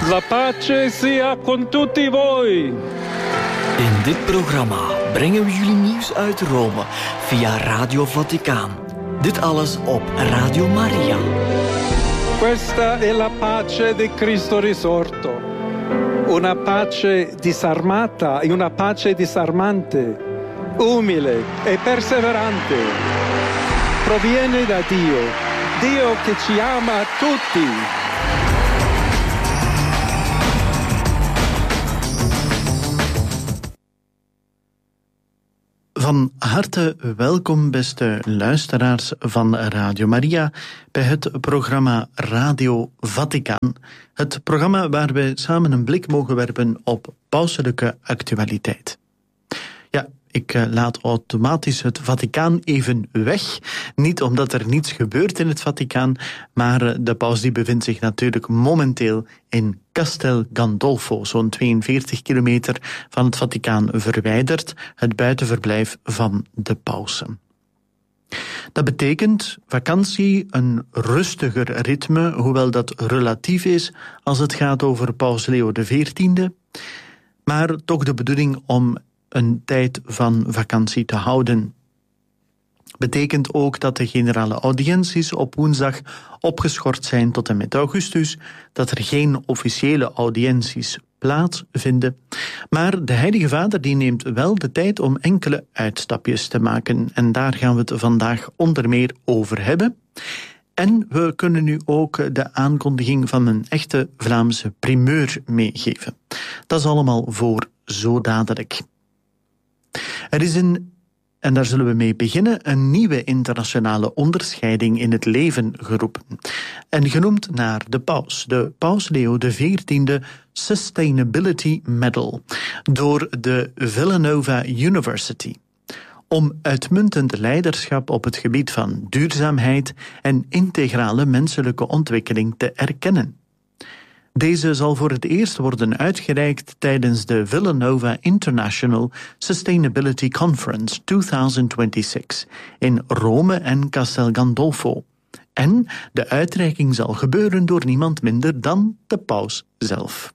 La pace sia con tutti voi. In dit programma brengen we jullie nieuws uit Rome via Radio Vaticaan. Dit alles op Radio Maria. Questa è la pace di Cristo risorto. Una pace disarmata e una pace disarmante, umile e perseverante. Proviene da Dio, Dio che ci ama tutti. Van harte welkom, beste luisteraars van Radio Maria, bij het programma Radio Vaticaan. Het programma waar we samen een blik mogen werpen op pauselijke actualiteit. Ja, ik laat automatisch het Vaticaan even weg. Niet omdat er niets gebeurt in het Vaticaan, maar de paus die bevindt zich natuurlijk momenteel in Castel Gandolfo, zo'n 42 kilometer van het Vaticaan verwijderd, het buitenverblijf van de pausen. Dat betekent vakantie, een rustiger ritme, hoewel dat relatief is als het gaat over paus Leo XIV, maar toch de bedoeling om een tijd van vakantie te houden. Betekent ook dat de generale audiënties op woensdag opgeschort zijn tot en met augustus, dat er geen officiële audiënties plaatsvinden. Maar de Heilige Vader die neemt wel de tijd om enkele uitstapjes te maken. En daar gaan we het vandaag onder meer over hebben. En we kunnen nu ook de aankondiging van een echte Vlaamse primeur meegeven. Dat is allemaal voor zo dadelijk. Er is en daar zullen we mee beginnen, een nieuwe internationale onderscheiding in het leven geroepen. En genoemd naar de paus Leo XIV Sustainability Medal, door de Villanova University, om uitmuntend leiderschap op het gebied van duurzaamheid en integrale menselijke ontwikkeling te erkennen. Deze zal voor het eerst worden uitgereikt tijdens de Villanova International Sustainability Conference 2026 in Rome en Castel Gandolfo. En de uitreiking zal gebeuren door niemand minder dan de paus zelf.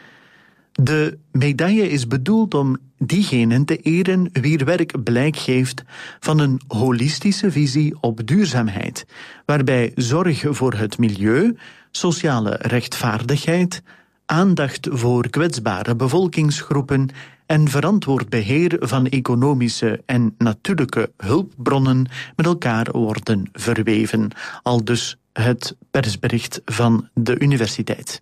De medaille is bedoeld om diegenen te eren wier werk blijk geeft van een holistische visie op duurzaamheid, waarbij zorg voor het milieu, sociale rechtvaardigheid, aandacht voor kwetsbare bevolkingsgroepen en verantwoord beheer van economische en natuurlijke hulpbronnen met elkaar worden verweven, aldus het persbericht van de universiteit.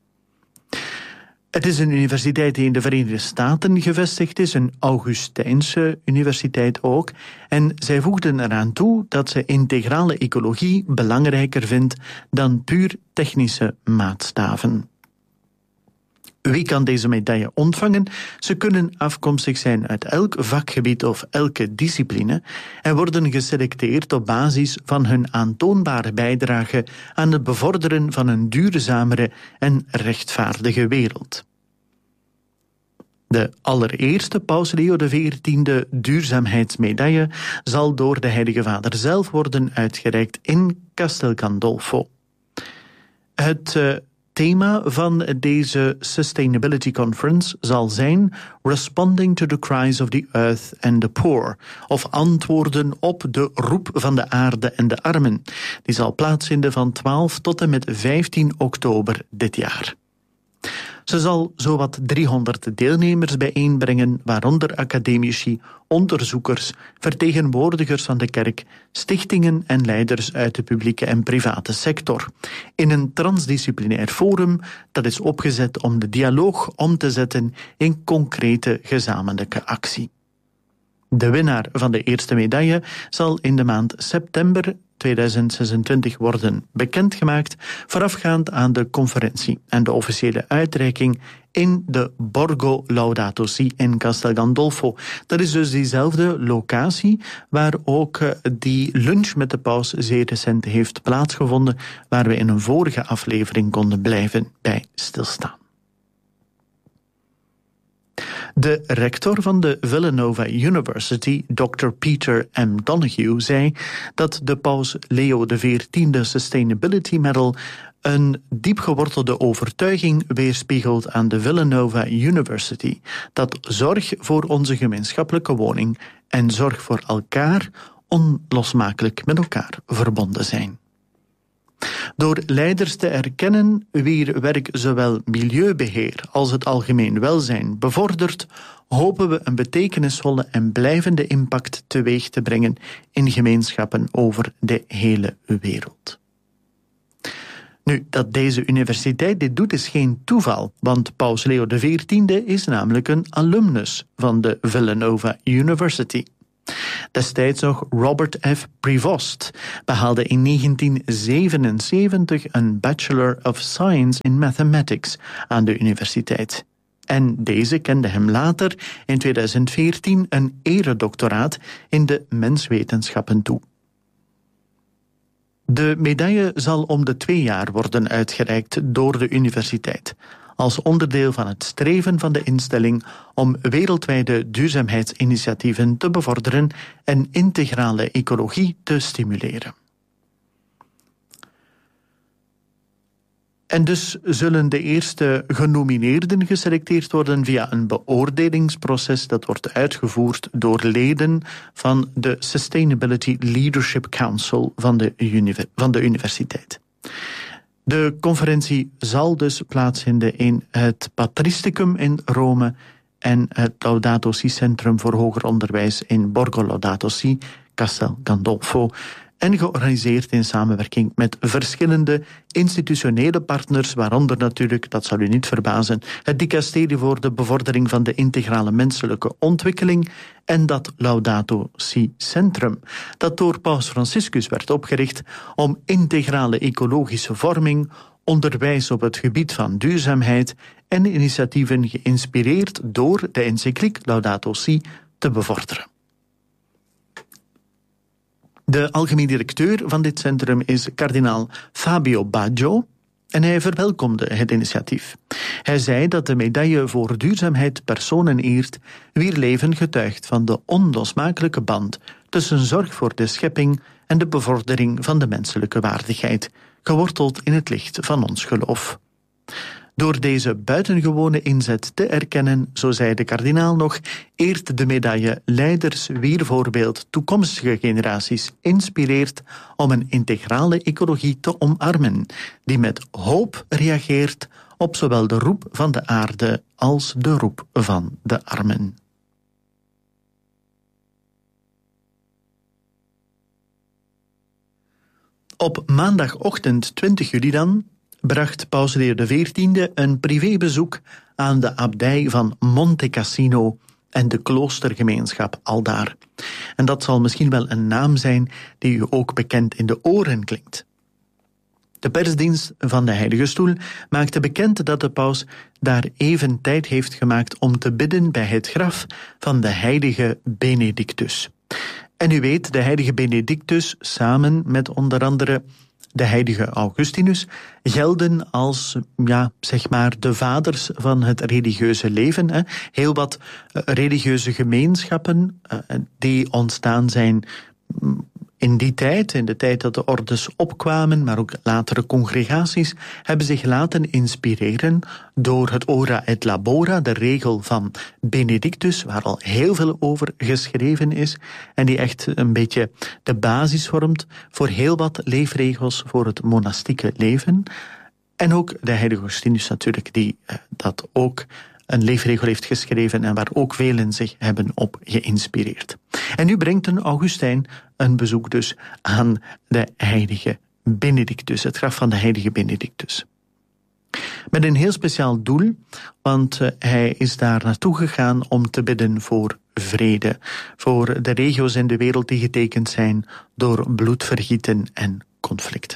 Het is een universiteit die in de Verenigde Staten gevestigd is, een Augustijnse universiteit ook. En zij voegden eraan toe dat ze integrale ecologie belangrijker vindt dan puur technische maatstaven. Wie kan deze medaille ontvangen? Ze kunnen afkomstig zijn uit elk vakgebied of elke discipline en worden geselecteerd op basis van hun aantoonbare bijdrage aan het bevorderen van een duurzamere en rechtvaardige wereld. De allereerste paus Leo XIV duurzaamheidsmedaille zal door de Heilige Vader zelf worden uitgereikt in Castel Gandolfo. Het thema van deze Sustainability Conference zal zijn Responding to the Cries of the Earth and the Poor, of antwoorden op de roep van de aarde en de armen. Die zal plaatsvinden van 12 tot en met 15 oktober dit jaar. Ze zal zowat 300 deelnemers bijeenbrengen, waaronder academici, onderzoekers, vertegenwoordigers van de kerk, stichtingen en leiders uit de publieke en private sector. In een transdisciplinair forum dat is opgezet om de dialoog om te zetten in concrete gezamenlijke actie. De winnaar van de eerste medaille zal in de maand september 2026 worden bekendgemaakt, voorafgaand aan de conferentie en de officiële uitreiking in de Borgo Laudato Si in Castel Gandolfo. Dat is dus diezelfde locatie waar ook die lunch met de paus zeer recent heeft plaatsgevonden, waar we in een vorige aflevering konden blijven bij stilstaan. De rector van de Villanova University, Dr. Peter M. Donoghue, zei dat de paus Leo XIV Sustainability Medal een diepgewortelde overtuiging weerspiegelt aan de Villanova University, dat zorg voor onze gemeenschappelijke woning en zorg voor elkaar onlosmakelijk met elkaar verbonden zijn. Door leiders te erkennen wier werk zowel milieubeheer als het algemeen welzijn bevordert, hopen we een betekenisvolle en blijvende impact teweeg te brengen in gemeenschappen over de hele wereld. Nu, dat deze universiteit dit doet is geen toeval, want paus Leo XIV is namelijk een alumnus van de Villanova University. Destijds nog Robert F. Prevost behaalde in 1977 een Bachelor of Science in Mathematics aan de universiteit. En deze kende hem later in 2014 een eredoctoraat in de menswetenschappen toe. De medaille zal om de 2 jaar worden uitgereikt door de universiteit, als onderdeel van het streven van de instelling om wereldwijde duurzaamheidsinitiatieven te bevorderen en integrale ecologie te stimuleren. En dus zullen de eerste genomineerden geselecteerd worden via een beoordelingsproces dat wordt uitgevoerd door leden van de Sustainability Leadership Council van de universiteit. De conferentie zal dus plaatsvinden in het Patristicum in Rome en het Laudato Si Centrum voor Hoger Onderwijs in Borgo Laudato Si, Castel Gandolfo, en georganiseerd in samenwerking met verschillende institutionele partners, waaronder natuurlijk, dat zal u niet verbazen, het Dicasterie voor de bevordering van de integrale menselijke ontwikkeling en dat Laudato Si Centrum, dat door Paus Franciscus werd opgericht om integrale ecologische vorming, onderwijs op het gebied van duurzaamheid en initiatieven geïnspireerd door de encycliek Laudato Si te bevorderen. De algemeen directeur van dit centrum is kardinaal Fabio Baggio en hij verwelkomde het initiatief. Hij zei dat de medaille voor duurzaamheid personen eert wier leven getuigt van de onlosmakelijke band tussen zorg voor de schepping en de bevordering van de menselijke waardigheid, geworteld in het licht van ons geloof. Door deze buitengewone inzet te erkennen, zo zei de kardinaal nog, eert de medaille leiders wier voorbeeld toekomstige generaties inspireert om een integrale ecologie te omarmen, die met hoop reageert op zowel de roep van de aarde als de roep van de armen. Op maandagochtend 20 juli dan bracht paus Leo XIV een privébezoek aan de abdij van Monte Cassino en de kloostergemeenschap aldaar. En dat zal misschien wel een naam zijn die u ook bekend in de oren klinkt. De persdienst van de Heilige Stoel maakte bekend dat de paus daar even tijd heeft gemaakt om te bidden bij het graf van de heilige Benedictus. En u weet, de heilige Benedictus samen met onder andere de heilige Augustinus gelden als, de vaders van het religieuze leven. Heel wat religieuze gemeenschappen die ontstaan zijn in die tijd, in de tijd dat de ordes opkwamen, maar ook latere congregaties, hebben zich laten inspireren door het ora et labora, de regel van Benedictus, waar al heel veel over geschreven is en die echt een beetje de basis vormt voor heel wat leefregels voor het monastieke leven. En ook de heilige Augustinus natuurlijk, die dat ook een leefregel heeft geschreven en waar ook velen zich hebben op geïnspireerd. En nu brengt een Augustijn een bezoek dus aan de heilige Benedictus, het graf van de heilige Benedictus. Met een heel speciaal doel, want hij is daar naartoe gegaan om te bidden voor vrede, voor de regio's in de wereld die getekend zijn door bloedvergieten en conflicten.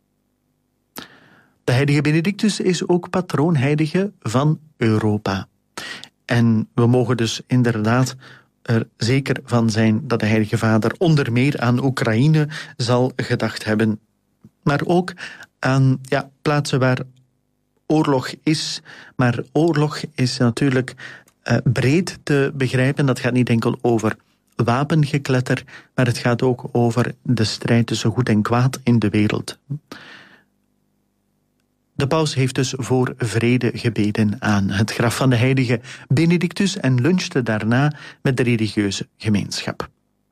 De heilige Benedictus is ook patroonheilige van Europa. En we mogen dus inderdaad er zeker van zijn dat de Heilige Vader onder meer aan Oekraïne zal gedacht hebben. Maar ook aan plaatsen waar oorlog is. Maar oorlog is natuurlijk breed te begrijpen. Dat gaat niet enkel over wapengekletter, maar het gaat ook over de strijd tussen goed en kwaad in de wereld. De paus heeft dus voor vrede gebeden aan het graf van de heilige Benedictus en lunchte daarna met de religieuze gemeenschap.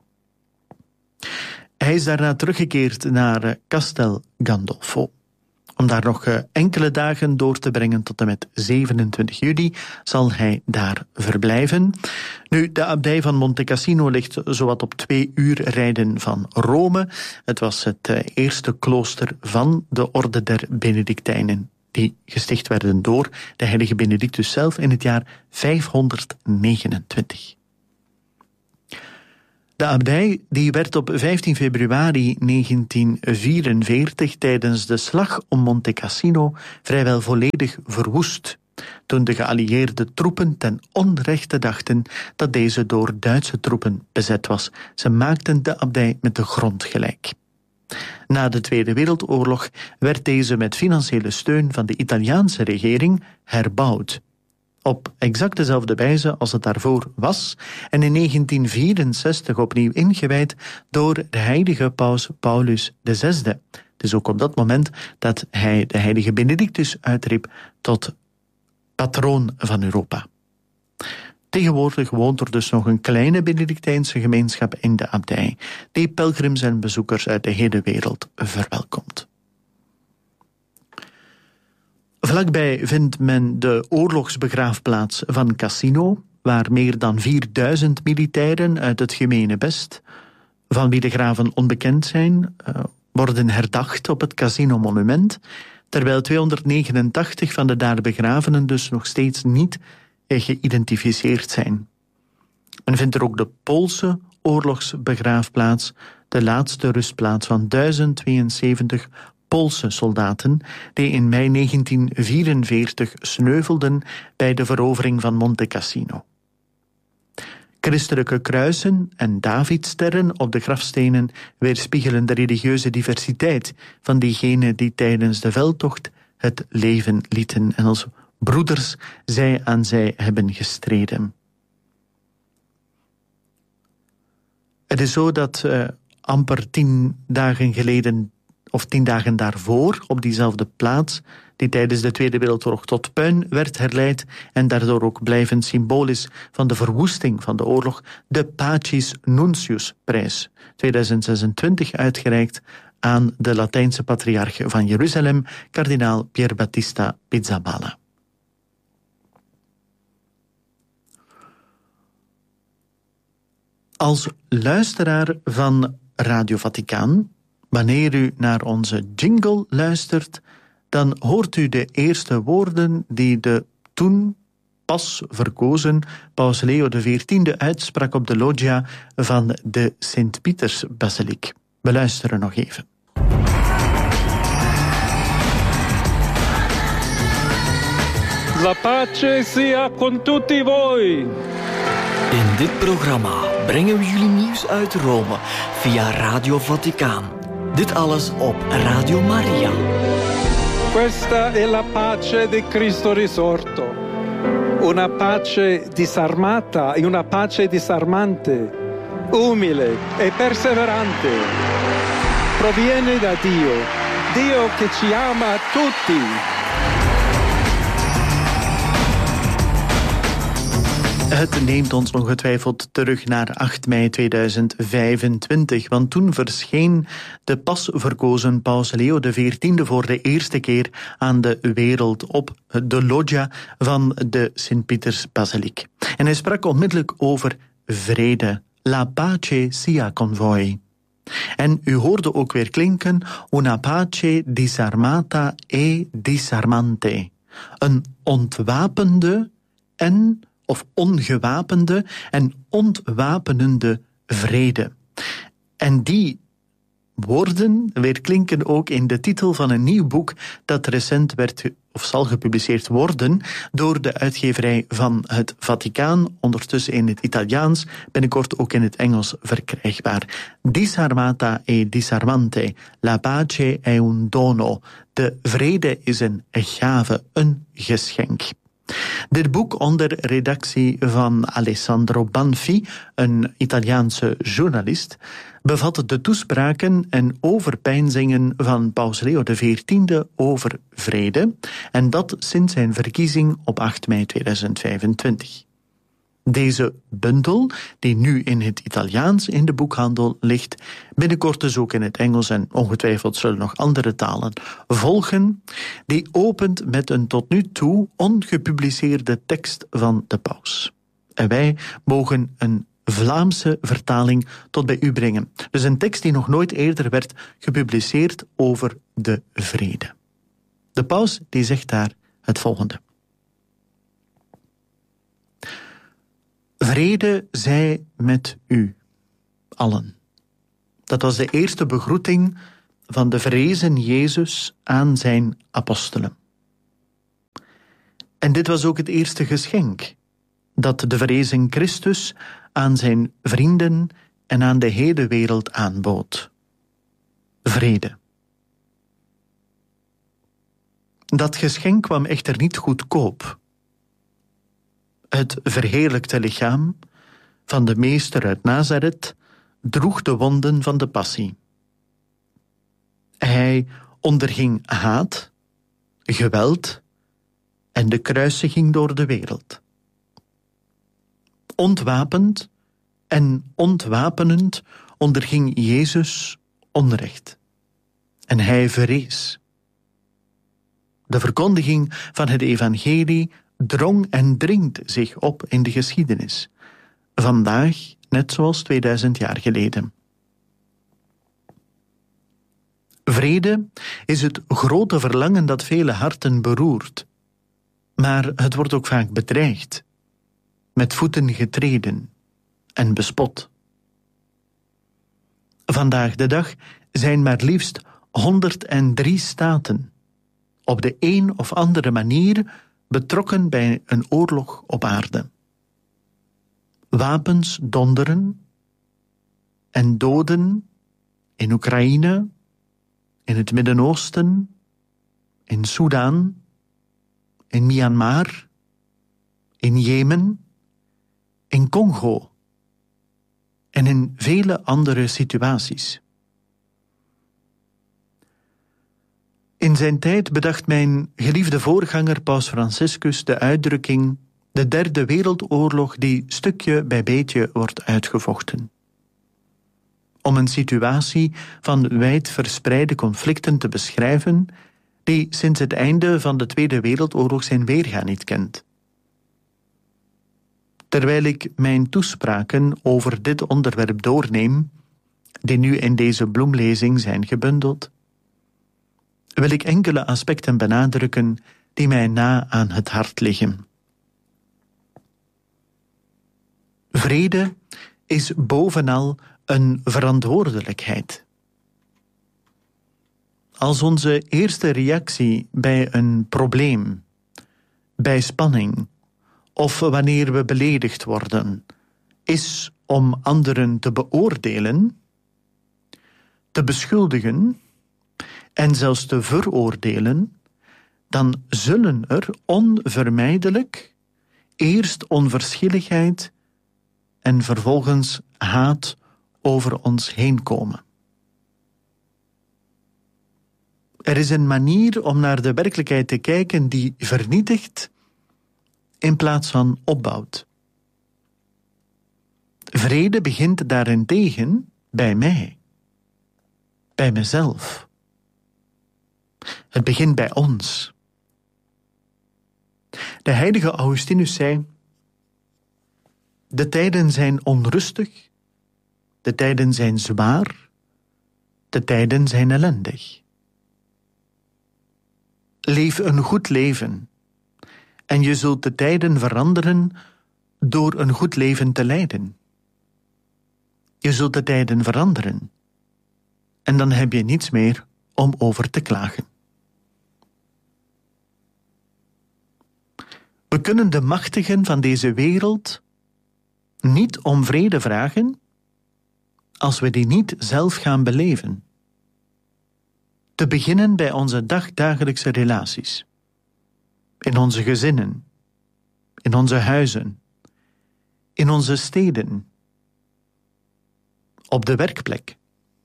Hij is daarna teruggekeerd naar Castel Gandolfo, om daar nog enkele dagen door te brengen. Tot en met 27 juli zal hij daar verblijven. Nu, de abdij van Monte Cassino ligt zowat op 2 uur rijden van Rome. Het was het eerste klooster van de orde der Benedictijnen, die gesticht werden door de heilige Benedictus zelf in het jaar 529. De abdij die werd op 15 februari 1944 tijdens de slag om Monte Cassino vrijwel volledig verwoest, toen de geallieerde troepen ten onrechte dachten dat deze door Duitse troepen bezet was. Ze maakten de abdij met de grond gelijk. Na de Tweede Wereldoorlog werd deze met financiële steun van de Italiaanse regering herbouwd, op exact dezelfde wijze als het daarvoor was, en in 1964 opnieuw ingewijd door de heilige paus Paulus VI. Het is ook op dat moment dat hij de heilige Benedictus uitriep tot patroon van Europa. Tegenwoordig woont er dus nog een kleine Benedictijnse gemeenschap in de abdij, die pelgrims en bezoekers uit de hele wereld verwelkomt. Vlakbij vindt men de oorlogsbegraafplaats van Cassino, waar meer dan 4000 militairen uit het gemene best, van wie de graven onbekend zijn, worden herdacht op het Cassino-monument, terwijl 289 van de daar begravenen dus nog steeds niet geïdentificeerd zijn. Men vindt er ook de Poolse oorlogsbegraafplaats, de laatste rustplaats van 1072 Poolse soldaten die in mei 1944 sneuvelden bij de verovering van Monte Cassino. Christelijke kruisen en Davidsterren op de grafstenen weerspiegelen de religieuze diversiteit van diegenen die tijdens de veldtocht het leven lieten en als broeders zij aan zij hebben gestreden. Het is zo dat amper 10 dagen geleden of 10 dagen daarvoor op diezelfde plaats, die tijdens de Tweede Wereldoorlog tot puin werd herleid en daardoor ook blijvend symbool is van de verwoesting van de oorlog, de Pacis Nuncius-prijs 2026 uitgereikt aan de Latijnse patriarch van Jeruzalem, kardinaal Pier Battista Pizzaballa. Als luisteraar van Radio Vaticaan, wanneer u naar onze jingle luistert, dan hoort u de eerste woorden die de toen pas verkozen paus Leo XIV uitsprak op de loggia van de Sint-Pietersbasiliek. We luisteren nog even. La pace sia con tutti voi. In dit programma brengen we jullie nieuws uit Rome via Radio Vaticaan. Dit alles op Radio Maria. Questa è la pace di Cristo risorto. Una pace disarmata e una pace disarmante, umile e perseverante. Proviene da Dio, Dio che ci ama tutti. Het neemt ons ongetwijfeld terug naar 8 mei 2025, want toen verscheen de pas verkozen paus Leo XIV voor de eerste keer aan de wereld op de loggia van de Sint-Pietersbasiliek. En hij sprak onmiddellijk over vrede. La pace sia con voi. En u hoorde ook weer klinken, una pace disarmata e disarmante. Een ontwapende of ongewapende en ontwapenende vrede. En die woorden weerklinken ook in de titel van een nieuw boek dat recent werd of zal gepubliceerd worden door de uitgeverij van het Vaticaan, ondertussen in het Italiaans, binnenkort ook in het Engels verkrijgbaar. Disarmata e disarmante, la pace è un dono. De vrede is een gave, een geschenk. Dit boek, onder redactie van Alessandro Banfi, een Italiaanse journalist, bevat de toespraken en overpeinzingen van Paus Leo XIV over vrede, en dat sinds zijn verkiezing op 8 mei 2025. Deze bundel, die nu in het Italiaans in de boekhandel ligt, binnenkort dus ook in het Engels en ongetwijfeld zullen nog andere talen volgen, die opent met een tot nu toe ongepubliceerde tekst van de paus. En wij mogen een Vlaamse vertaling tot bij u brengen. Dus een tekst die nog nooit eerder werd gepubliceerd over de vrede. De paus die zegt daar het volgende. Vrede zij met u, allen. Dat was de eerste begroeting van de verrezen Jezus aan zijn apostelen. En dit was ook het eerste geschenk dat de verrezen Christus aan zijn vrienden en aan de hele wereld aanbood. Vrede. Dat geschenk kwam echter niet goedkoop. Het verheerlijkte lichaam van de meester uit Nazareth droeg de wonden van de passie. Hij onderging haat, geweld en de kruisiging door de wereld. Ontwapend en ontwapenend onderging Jezus onrecht. En hij verrees. De verkondiging van het evangelie drong en dringt zich op in de geschiedenis. Vandaag, net zoals 2000 jaar geleden. Vrede is het grote verlangen dat vele harten beroert. Maar het wordt ook vaak bedreigd, met voeten getreden en bespot. Vandaag de dag zijn maar liefst 103 staten op de een of andere manier betrokken bij een oorlog op aarde. Wapens donderen en doden in Oekraïne, in het Midden-Oosten, in Soedan, in Myanmar, in Jemen, in Congo en in vele andere situaties. In zijn tijd bedacht mijn geliefde voorganger Paus Franciscus de uitdrukking de derde wereldoorlog die stukje bij beetje wordt uitgevochten. Om een situatie van wijd verspreide conflicten te beschrijven die sinds het einde van de Tweede Wereldoorlog zijn weerga niet kent. Terwijl ik mijn toespraken over dit onderwerp doorneem, die nu in deze bloemlezing zijn gebundeld, wil ik enkele aspecten benadrukken die mij na aan het hart liggen. Vrede is bovenal een verantwoordelijkheid. Als onze eerste reactie bij een probleem, bij spanning of wanneer we beledigd worden, is om anderen te beoordelen, te beschuldigen en zelfs te veroordelen, dan zullen er onvermijdelijk eerst onverschilligheid en vervolgens haat over ons heen komen. Er is een manier om naar de werkelijkheid te kijken die vernietigt in plaats van opbouwt. Vrede begint daarentegen bij mij, bij mezelf. Het begint bij ons. De heilige Augustinus zei: de tijden zijn onrustig, de tijden zijn zwaar, de tijden zijn ellendig. Leef een goed leven en je zult de tijden veranderen door een goed leven te leiden. Je zult de tijden veranderen en dan heb je niets meer om over te klagen. We kunnen de machtigen van deze wereld niet om vrede vragen als we die niet zelf gaan beleven. Te beginnen bij onze dagdagelijkse relaties, in onze gezinnen, in onze huizen, in onze steden, op de werkplek.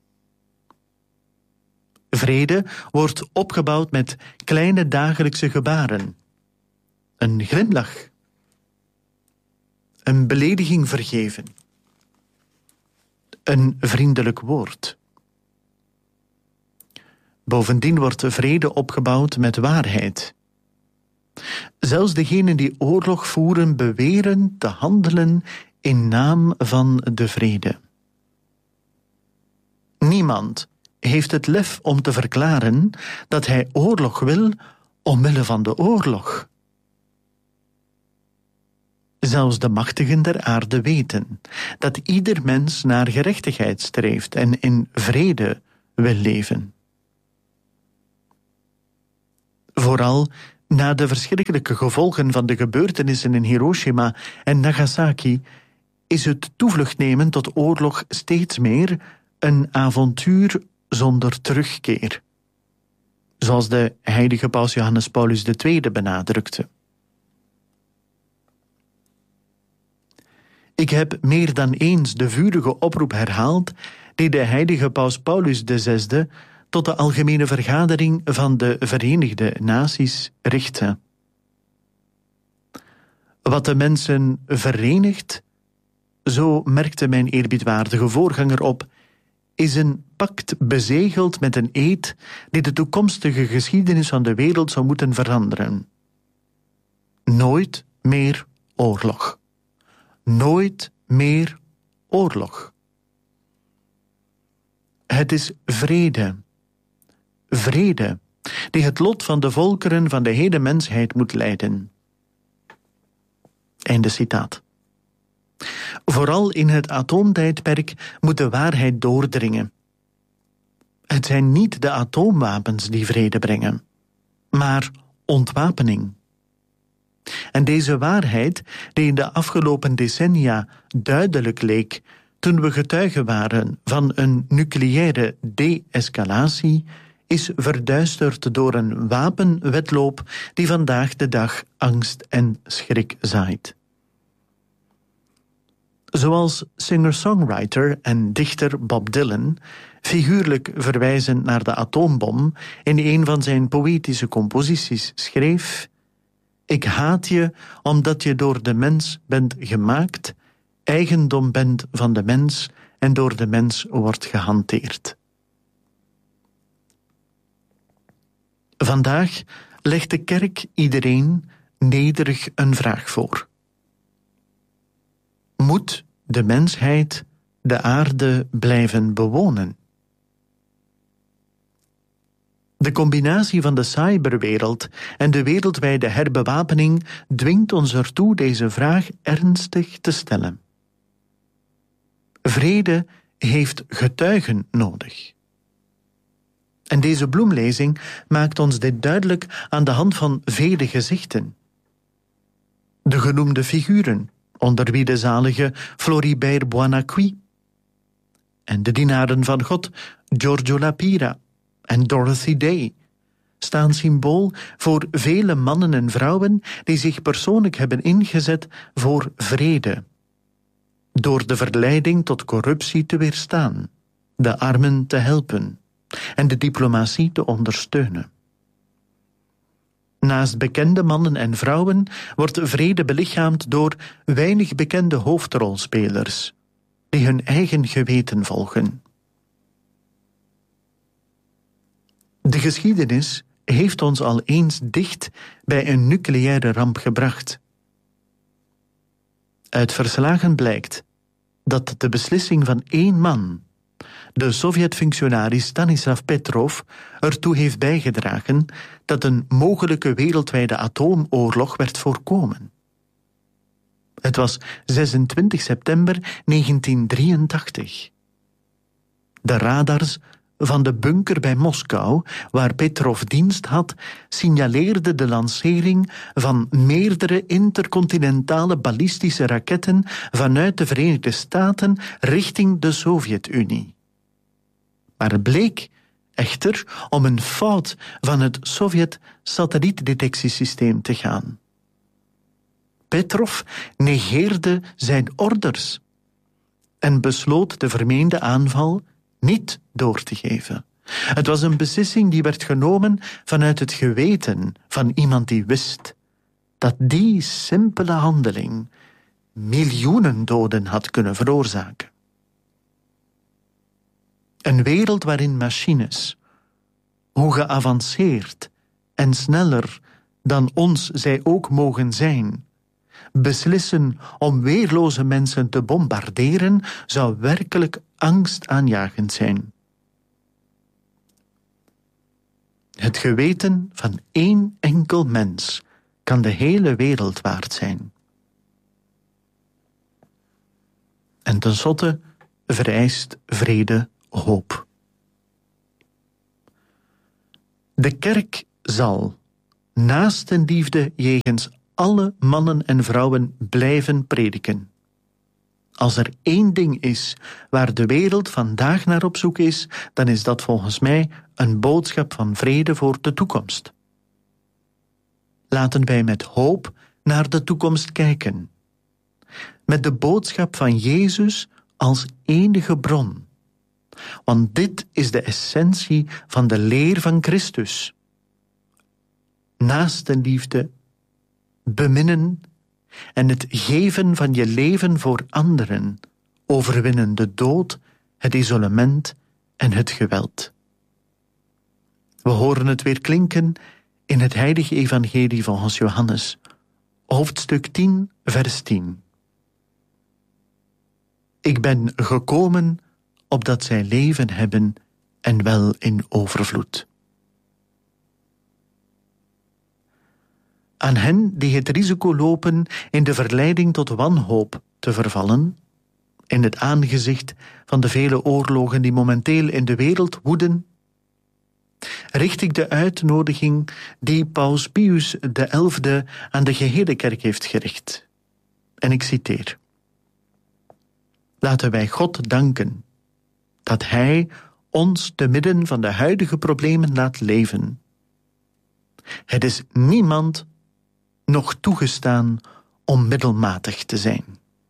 Vrede wordt opgebouwd met kleine dagelijkse gebaren. Een glimlach. Een belediging vergeven. Een vriendelijk woord. Bovendien wordt vrede opgebouwd met waarheid. Zelfs degenen die oorlog voeren beweren te handelen in naam van de vrede. Niemand heeft het lef om te verklaren dat hij oorlog wil omwille van de oorlog. Zelfs de machtigen der aarde weten dat ieder mens naar gerechtigheid streeft en in vrede wil leven. Vooral na de verschrikkelijke gevolgen van de gebeurtenissen in Hiroshima en Nagasaki is het toevlucht nemen tot oorlog steeds meer een avontuur zonder terugkeer, zoals de heilige paus Johannes Paulus II benadrukte. Ik heb meer dan eens de vurige oproep herhaald die de heilige paus Paulus VI tot de algemene vergadering van de Verenigde Naties richtte. Wat de mensen verenigt, zo merkte mijn eerbiedwaardige voorganger op, is een pact bezegeld met een eed die de toekomstige geschiedenis van de wereld zou moeten veranderen. Nooit meer oorlog. Nooit meer oorlog. Het is vrede. Vrede die het lot van de volkeren van de hele mensheid moet leiden. Einde citaat. Vooral in het atoomtijdperk moet de waarheid doordringen. Het zijn niet de atoomwapens die vrede brengen, maar ontwapening. En deze waarheid, die in de afgelopen decennia duidelijk leek toen we getuigen waren van een nucleaire de-escalatie, is verduisterd door een wapenwedloop die vandaag de dag angst en schrik zaait. Zoals singer-songwriter en dichter Bob Dylan, figuurlijk verwijzend naar de atoombom, in een van zijn poëtische composities schreef: Ik haat je omdat je door de mens bent gemaakt, eigendom bent van de mens en door de mens wordt gehanteerd. Vandaag legt de kerk iedereen nederig een vraag voor. Moet de mensheid de aarde blijven bewonen? De combinatie van de cyberwereld en de wereldwijde herbewapening dwingt ons ertoe deze vraag ernstig te stellen. Vrede heeft getuigen nodig. En deze bloemlezing maakt ons dit duidelijk aan de hand van vele gezichten. De genoemde figuren, onder wie de zalige Floribert Buonacqui, en de dienaren van God Giorgio Lapira en Dorothy Day, staan symbool voor vele mannen en vrouwen die zich persoonlijk hebben ingezet voor vrede, door de verleiding tot corruptie te weerstaan, de armen te helpen en de diplomatie te ondersteunen. Naast bekende mannen en vrouwen wordt vrede belichaamd door weinig bekende hoofdrolspelers, die hun eigen geweten volgen. De geschiedenis heeft ons al eens dicht bij een nucleaire ramp gebracht. Uit verslagen blijkt dat de beslissing van één man, de Sovjet-functionaris Stanislav Petrov, ertoe heeft bijgedragen dat een mogelijke wereldwijde atoomoorlog werd voorkomen. Het was 26 september 1983. De radars van de bunker bij Moskou, waar Petrov dienst had, signaleerden de lancering van meerdere intercontinentale ballistische raketten vanuit de Verenigde Staten richting de Sovjet-Unie. Maar het bleek echter om een fout van het Sovjet-satellietdetectiesysteem te gaan. Petrov negeerde zijn orders en besloot de vermeende aanval niet door te geven. Het was een beslissing die werd genomen vanuit het geweten van iemand die wist dat die simpele handeling miljoenen doden had kunnen veroorzaken. Een wereld waarin machines, hoe geavanceerd en sneller dan ons zij ook mogen zijn, beslissen om weerloze mensen te bombarderen, zou werkelijk angstaanjagend zijn. Het geweten van één enkel mens kan de hele wereld waard zijn. En tenslotte vereist vrede hoop. De kerk zal naastenliefde jegens alle mannen en vrouwen blijven prediken. Als er één ding is waar de wereld vandaag naar op zoek is, dan is dat volgens mij een boodschap van vrede voor de toekomst. Laten wij met hoop naar de toekomst kijken. Met de boodschap van Jezus als enige bron. Want dit is de essentie van de leer van Christus. Naastenliefde, beminnen en het geven van je leven voor anderen overwinnen de dood, het isolement en het geweld. We horen het weer klinken in het heilige evangelie volgens Johannes, hoofdstuk 10, vers 10. Ik ben gekomen opdat zij leven hebben en wel in overvloed. Aan hen die het risico lopen in de verleiding tot wanhoop te vervallen, in het aangezicht van de vele oorlogen die momenteel in de wereld woeden, richt ik de uitnodiging die Paus Pius XI aan de gehele kerk heeft gericht. En ik citeer: Laten wij God danken dat Hij ons te midden van de huidige problemen laat leven. Het is niemand nog toegestaan om middelmatig te zijn.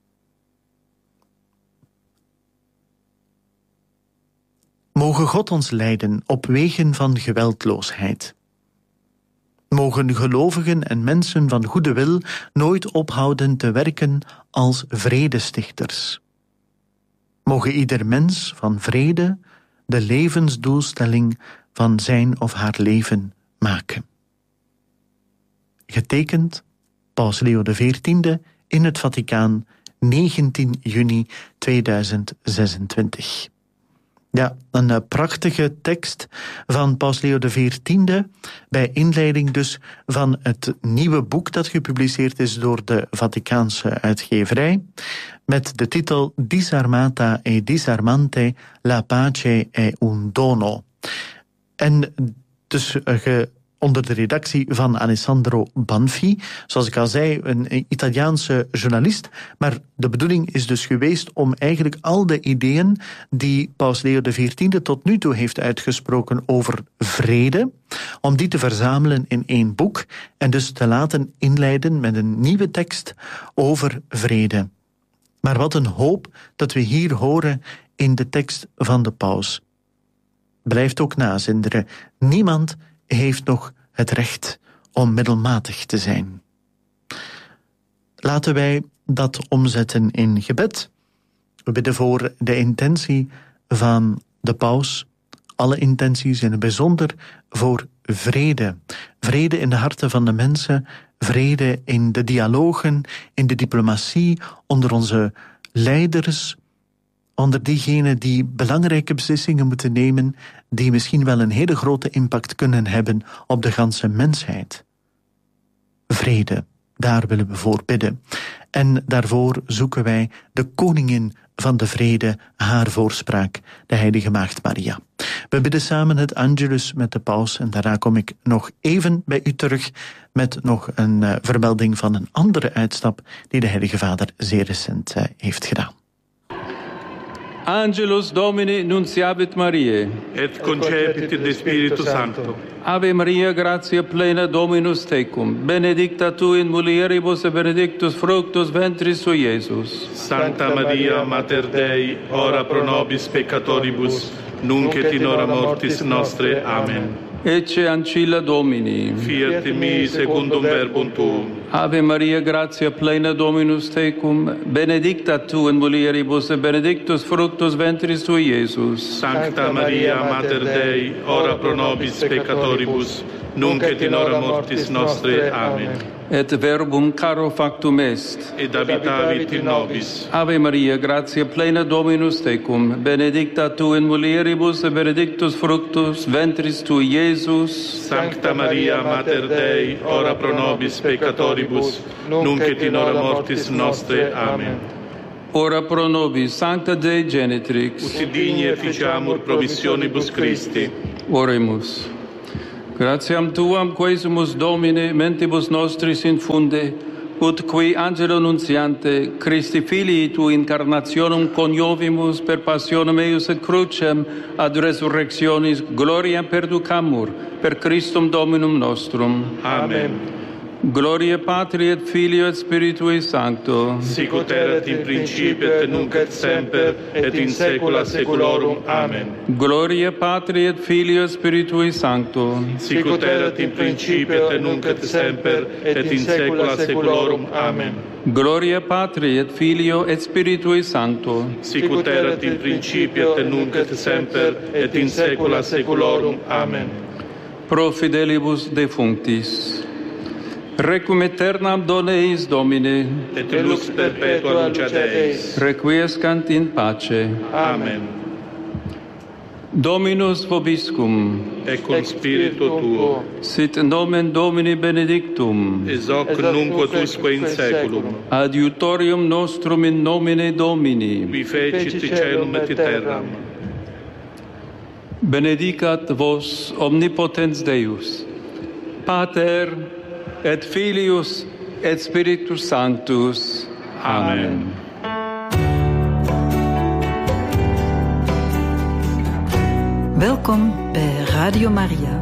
Mogen God ons leiden op wegen van geweldloosheid. Mogen gelovigen en mensen van goede wil nooit ophouden te werken als vredestichters. Mogen ieder mens van vrede de levensdoelstelling van zijn of haar leven maken. Getekend Paus Leo XIV in het Vaticaan, 19 juni 2026. Ja, een prachtige tekst van Paus Leo XIV, bij inleiding dus van het nieuwe boek dat gepubliceerd is door de Vaticaanse uitgeverij, met de titel Disarmata e disarmante, la pace è un dono. En dus onder de redactie van Alessandro Banfi, zoals ik al zei, een Italiaanse journalist. Maar de bedoeling is dus geweest om eigenlijk al de ideeën die Paus Leo XIV tot nu toe heeft uitgesproken over vrede, om die te verzamelen in één boek en dus te laten inleiden met een nieuwe tekst over vrede. Maar wat een hoop dat we hier horen in de tekst van de paus. Blijft ook nazinderen. Niemand heeft nog het recht om middelmatig te zijn. Laten wij dat omzetten in gebed. We bidden voor de intentie van de paus, alle intenties in het bijzonder voor vrede. Vrede in de harten van de mensen, vrede in de dialogen, in de diplomatie, onder onze leiders, onder diegenen die belangrijke beslissingen moeten nemen, die misschien wel een hele grote impact kunnen hebben op de ganse mensheid. Vrede, daar willen we voor bidden. En daarvoor zoeken wij de koningin van de vrede, haar voorspraak, de heilige maagd Maria. We bidden samen het Angelus met de paus en daarna kom ik nog even bij u terug met nog een vermelding van een andere uitstap die de heilige vader zeer recent heeft gedaan. Angelus Domini nunciavit Mariae. Et concepit de Spiritu Sancto. Ave Maria, gratia plena, Dominus tecum. Benedicta tu in mulieribus et benedictus fructus ventris tui, Iesus. Sancta Maria, Mater Dei, ora pro nobis peccatoribus, nunc et in hora mortis nostre. Amen. Ecce ancilla Domini. Fiat mi secundum verbum tuum. Ave Maria, gratia plena, Dominus tecum. Benedicta tu in mulieribus et benedictus fructus ventris tui, Iesus. Sancta Maria, Mater Dei, ora pro nobis peccatoribus, nunc et in hora mortis nostre. Amen. Et verbum caro factum est. Et habitavit in nobis. Ave Maria, gratia plena, Dominus tecum. Benedicta tu in mulieribus et benedictus fructus ventris tui, Iesus. Sancta Maria, Mater Dei, ora pro nobis peccatoribus, nunc et in hora mortis nostre. Amen. Ora pro nobis, Sancta Dei Genitrix. Ut digni efficiamur promissionibus Christi. Oremus. Gratiam Tuam, quesumus Domine, mentibus nostris infunde, ut qui angelo nunciante, Christi Filii tu incarnationum coniovimus per passionem eius et crucem ad resurrectionis gloriam perducamur per Christum Dominum nostrum. Amen. Gloria Patri et Filio et Spiritui Sancto. Sic ut erat in principio et nunc et semper et in saecula saeculorum. Amen. Gloria Patri et Filio et Spiritui Sancto. Sic ut erat in principio et nunc et semper et in saecula saeculorum. Amen. Gloria Patri et Filio et Spiritui Sancto. Sic ut erat in principio et nunc et semper et in saecula saeculorum. Amen. Pro fidelibus defunctis. Requiem aeternam dona eis, Domine. Et lux perpetua luceat eis. Requiescant in pace. Amen. Dominus vobiscum. Et cum spiritu tuo. Sit nomen Domini benedictum. Ex hoc nunc et usque in saeculum. Adiutorium nostrum in nomine Domini. Qui fecit caelum et terram. Benedicat vos omnipotens Deus, Pater et Filius et Spiritus Sanctus. Amen. Welkom bij Radio Maria.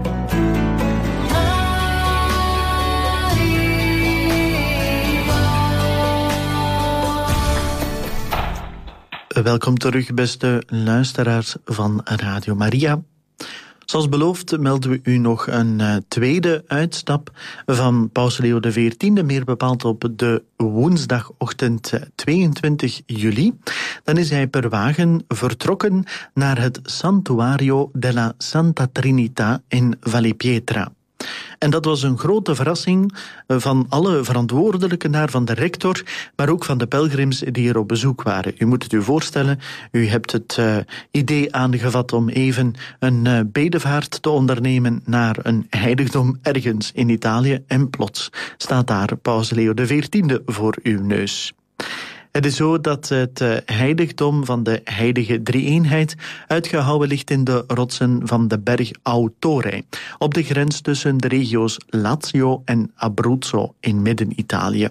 Welkom terug, beste luisteraars van Radio Maria. Zoals beloofd melden we u nog een tweede uitstap van Paus Leo XIV, meer bepaald op de woensdagochtend 22 juli. Dan is hij per wagen vertrokken naar het Santuario della Santa Trinità in Valle Pietra. En dat was een grote verrassing van alle verantwoordelijken daar, van de rector, maar ook van de pelgrims die er op bezoek waren. U moet het u voorstellen, u hebt het idee aangevat om even een bedevaart te ondernemen naar een heiligdom ergens in Italië en plots staat daar Paus Leo XIV voor uw neus. Het is zo dat het heiligdom van de heilige drie-eenheid uitgehouwen ligt in de rotsen van de berg Autore, op de grens tussen de regio's Lazio en Abruzzo in Midden-Italië.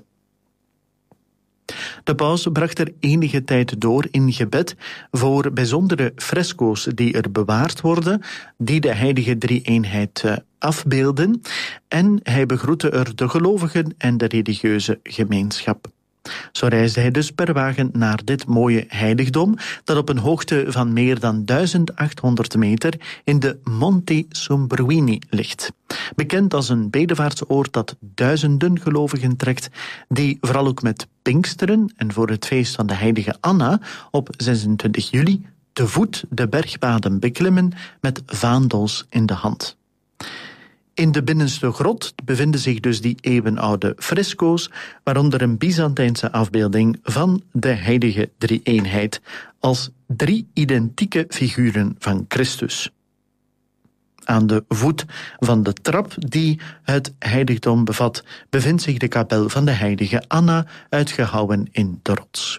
De paus bracht er enige tijd door in gebed voor bijzondere fresco's die er bewaard worden, die de heilige drie-eenheid afbeelden, en hij begroette er de gelovigen en de religieuze gemeenschap. Zo reisde hij dus per wagen naar dit mooie heiligdom, dat op een hoogte van meer dan 1800 meter in de Monti Sombruini ligt. Bekend als een bedevaartsoord dat duizenden gelovigen trekt, die vooral ook met Pinksteren en voor het feest van de heilige Anna op 26 juli te voet de bergpaden beklimmen met vaandels in de hand. In de binnenste grot bevinden zich dus die eeuwenoude fresco's, waaronder een Byzantijnse afbeelding van de heilige drie-eenheid als 3 identieke figuren van Christus. Aan de voet van de trap die het heiligdom bevat, bevindt zich de kapel van de heilige Anna, uitgehouwen in de rots.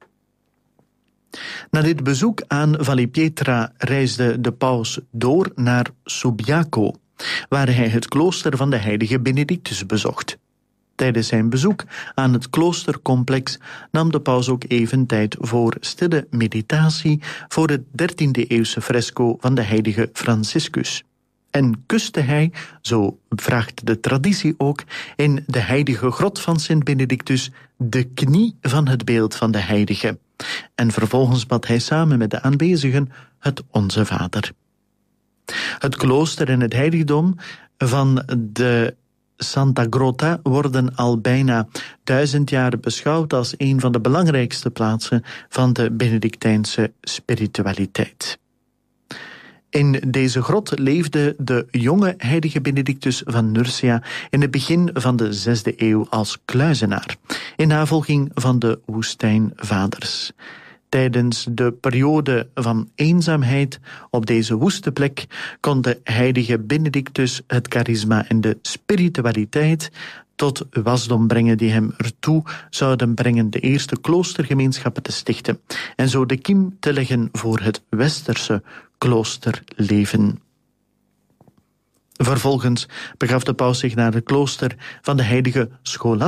Na dit bezoek aan Valle Pietra reisde de paus door naar Subiaco, waar hij het klooster van de heilige Benedictus bezocht. Tijdens zijn bezoek aan het kloostercomplex nam de paus ook even tijd voor stille meditatie voor het 13e-eeuwse fresco van de heilige Franciscus. En kuste hij, zo vraagt de traditie ook, in de heilige grot van Sint Benedictus de knie van het beeld van de heilige. En vervolgens bad hij samen met de aanwezigen het Onze Vader. Het klooster en het heiligdom van de Santa Grotta worden al bijna 1000 jaar beschouwd als een van de belangrijkste plaatsen van de Benedictijnse spiritualiteit. In deze grot leefde de jonge heilige Benedictus van Nursia in het begin van de 6e eeuw als kluizenaar, in navolging van de woestijnvaders. Tijdens de periode van eenzaamheid op deze woeste plek kon de heilige Benedictus het charisma en de spiritualiteit tot wasdom brengen die hem ertoe zouden brengen de eerste kloostergemeenschappen te stichten en zo de kiem te leggen voor het westerse kloosterleven. Vervolgens begaf de paus zich naar het klooster van de heilige Scholasticus